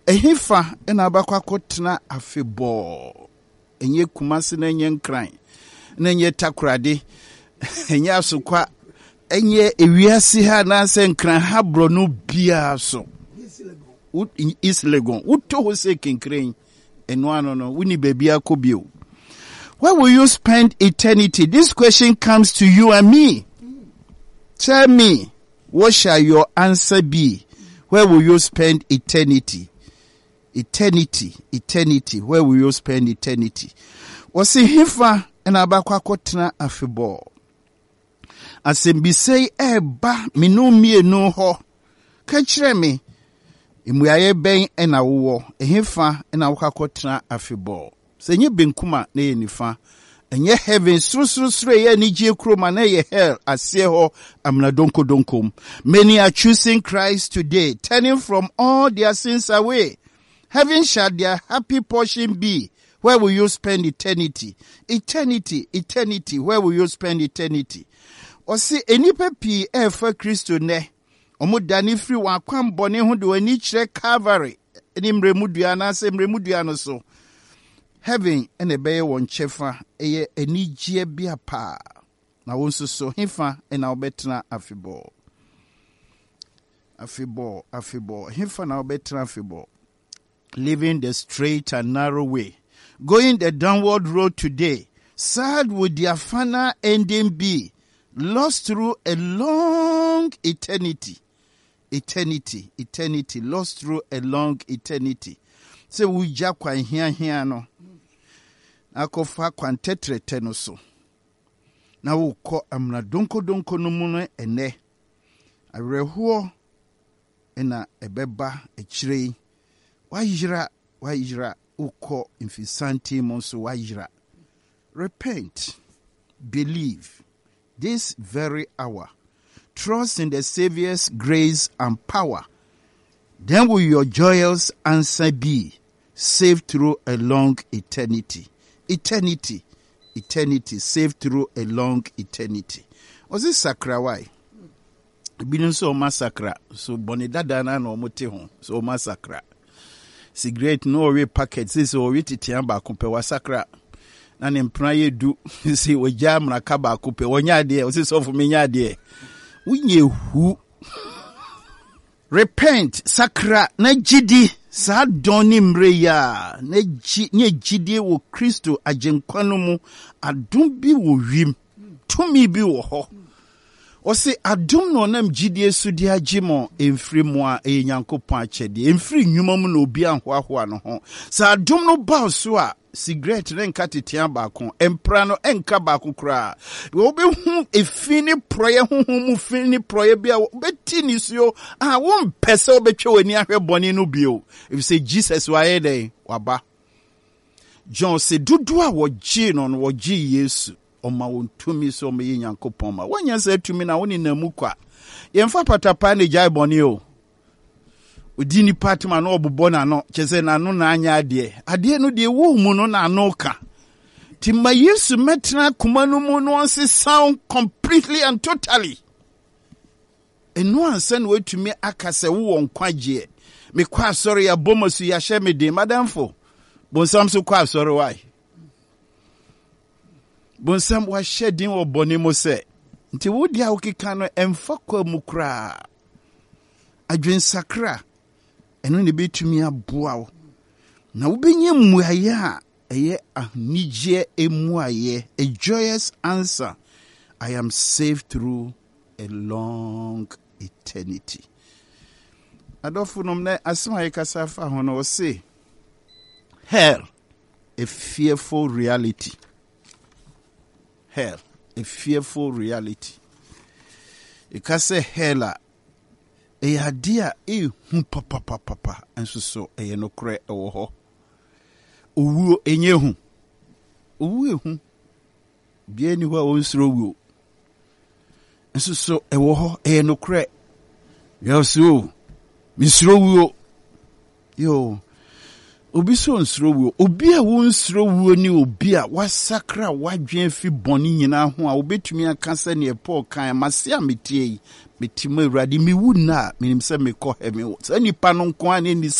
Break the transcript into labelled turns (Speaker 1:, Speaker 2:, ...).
Speaker 1: Ehifa ena abakwa kotena afebo. Enye Kumasi na enye Nkran. Na enye Takoradi. Enye Asukwa. Enye ewiase ha na se Nkran ha bro no bia so. East Legon. Uto ho se Kinkran. Eno ano no woni baby akobio. Where will you spend eternity? This question comes to you and me. Tell me, what shall your answer be? Where will you spend eternity? Eternity. Where will you spend eternity? Wasi hifa ena abakwa kotena afebo. Asembise eba minumie no ho. Kachire me. Imuyaye ben ena uwo. Hifa ena wakakotena afebo. Senye benkuma na ye nifa. Enye heaven sru ye ni jie kroma na ye hell asye ho amna donkom. Many are choosing Christ today, turning from all their sins away. Heaven shall their happy portion be. Where will you spend eternity? Eternity. Where will you spend eternity? Osi enipa pi efa Kristo ne. Omo dani free wa kwam bone ho de wani kire Calvary. Eni mremudua na se mremudua no so. Heaven ene beye won chefa eye enijie bia pa. Na wonso so hifa ena obetena afebo. Hifa na obetena afebo. Living the straight and narrow way. Going the downward road today. Sad would their final ending be. Lost through a long eternity. Lost through a long eternity. Se wuja kwa hia no. Akofa kwa ntetrete no so. Na wuko amna donko no muno ene. Arehuo ena ebeba echirei. Wajira uko infisanti monso wajira. Repent. Believe. This very hour. Trust in the Savior's grace and power. Then will your joyous answer be. Saved through a long eternity. Eternity. Saved through a long eternity. Was this sakrawai? Binu so massacre. So bonidada na no mote ho. So massacre. Cigarette no we packet. This o we titiamba kumpe wa sakra. Na ne mpran du. Si we jam na kaba kumpe. Wonya de. O si so fu menya de. Unye hu. Repent. Sakra. Na jidi. Sa doni mreya. Ne jidi wo Kristo ajenkwa no mu. Adum bi wo wim. Tumi bi wo ho. Ose adum no nam jidie su di agimo emfiri mu a enyankopon achede emfiri nnwuma mu na obi anhoahoa no ho sa adum no ba so a cigarette renka tetian baako empra no enka baako kra wo be hu efini proye mu fini proye bia beti ni so a wo mpese obetwe wani ahwe bone no bio if say Jesus wa yede waba John se dudu a woji no woji Yesu Oma wontumi so me Nyankopon ma wanya se tumi na woni namu kwa yemfa patapa ne jai boni o odini patma na obobo na no chese na no na anya ade no de wo mu no na no ka timma Yesu metna kuma no mu no onse sound completely and totally eno ansa na wetumi akase wo nkwaje me kwa sorry ya bomasu ya hye de madamfo bonsam so kwa sorry why Bonsam wa shedding wo boni mo se nti wo dia okika no emfa kwa mu kra adwen sakra eno ne betumi aboa wo na wo benye muaye a eye ahnije emuaye a joyous answer. I am saved through a long eternity. Adolfo nomne asema yekasa fa hono wo se hell, a fearful reality. Hell, a fearful reality. Ikase hella e hadia papa enso so e no kre ewo ho. Owuo enye hu. Owuo hu. Bia ni ho onsro owuo. Enso so ewo ho e no kre. Yaso misro owuo. Yo obi so nsro wuo obi a wo nsro wuo ni obi a wasakra wadwen fi boni nyina ho a obetumi akasa ne Paul kan mase ametie yi metima Awurade mi wu na menim se me kɔ he me wo sa nipa no nko a ne